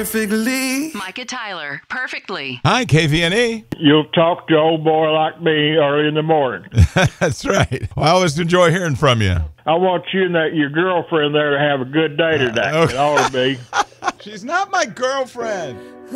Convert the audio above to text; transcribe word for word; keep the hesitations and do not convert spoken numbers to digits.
perfectly. Micah Tyler, perfectly. Hi, K V N E. You'll talk to old boy like me early in the morning. That's right. Well, I always enjoy hearing from you. I want you and that your girlfriend there to have a good day today. Uh, okay. It ought to be. She's not my girlfriend.